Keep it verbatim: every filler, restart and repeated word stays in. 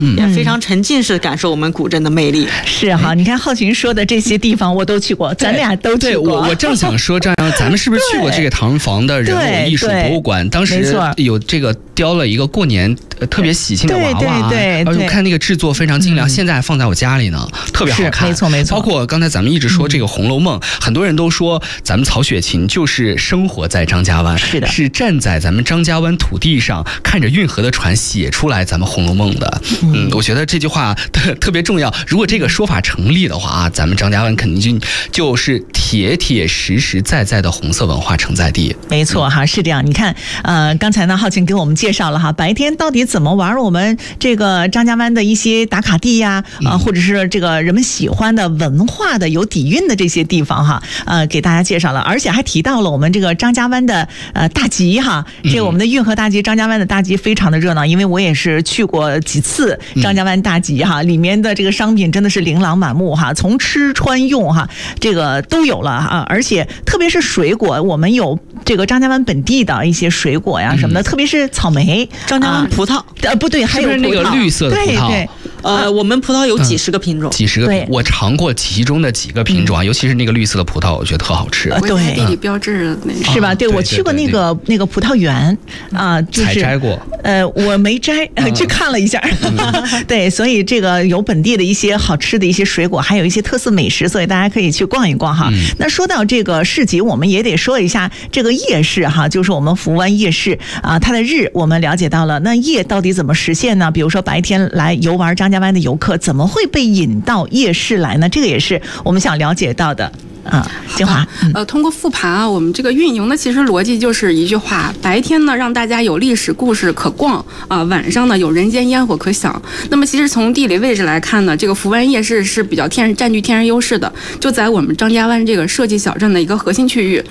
嗯，也非常沉浸式感受我们古镇的魅力。 是哈，你看浩群说的这些地方我都去过，咱俩都去过。 对，我我正想说这样，咱们是不是去过这个唐房的人偶艺术博物馆？当时有这个雕了一个过年特别喜庆的娃娃， 对对对， 我看那个制作非常精良，现在还放在我家里呢，特别好看。 没错没错。 包括刚才咱们一直说这个《红楼梦》，很多人都说咱们曹雪芹就是生活在张家湾， 是的， 是站在咱们张家湾土地上，看着运河的船写出来咱们《红楼梦》的。嗯，我觉得这句话特特别重要。如果这个说法成立的话啊，咱们张家湾肯定就就是铁铁实实在在的红色文化承载地。 没错哈，是这样。你看，呃，刚才呢，浩晴给我们介绍了哈，白天到底怎么玩我们这个张家湾的一些打卡地呀，啊、呃，或者是这个人们喜欢的文化的有底蕴的这些地方哈，呃，给大家介绍了，而且还提到了我们这个张家湾的呃大集哈，这个我们的运河大集，张家湾的大集非常的热闹，因为我也是去过几次张家湾大集哈，里面的这个商品真的是琳琅满目哈，从吃穿用哈，这个都有了啊，而且特别是水果，我们有这个张家湾本地的一些水果呀什么的，嗯、特别是草莓， 张家湾葡萄， 呃不对，还有是不是那个绿色的葡萄？ 对对。 呃，我们葡萄有几十个品种， 嗯、几十个品，我尝过其中的几个品种啊，嗯、尤其是那个绿色的葡萄，我觉得特好吃。 呃、对， 地理标志那是吧？对，我去过那个那个葡萄园啊，就是采摘过。 呃，我没摘，呃、去看了一下。嗯、对，所以这个有本地的一些好吃的一些水果，还有一些特色美食，所以大家可以去逛一逛哈。嗯、那说到这个市集，我们也得说一下这个夜市哈，就是我们福湾夜市啊，它的日我们了解到了，那夜到底怎么实现呢？比如说白天来游玩张家湾的游客怎么会被引到夜市来呢？这个也是我们想了解到的。啊，金华， 呃，通过复盘啊，我们这个运营的其实逻辑就是一句话：白天呢让大家有历史故事可逛啊、呃，晚上呢有人间烟火可享。那么其实从地理位置来看呢，这个福湾夜市是比较天占据天然优势的，就在我们张家湾这个设计小镇的一个核心区域。